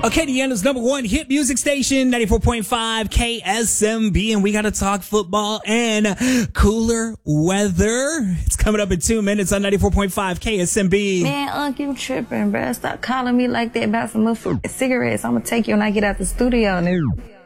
Acadiana's number one hit music station, 94.5 KSMB, and we got to talk football and cooler weather. It's coming up in 2 minutes on 94.5 KSMB. Man, you tripping, bruh. Stop calling me like that about some motherfucking cigarettes. I'm gonna take you when I get out the studio, nigga.